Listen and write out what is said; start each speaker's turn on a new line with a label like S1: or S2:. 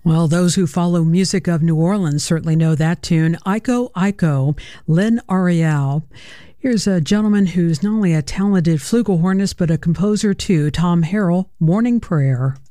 S1: Well, those who follow music of New Orleans certainly know that tune. Iko Iko, Lynn Ariel. Here's a gentleman who's not only a talented flugelhornist, but a composer too, Tom Harrell, Morning Prayer.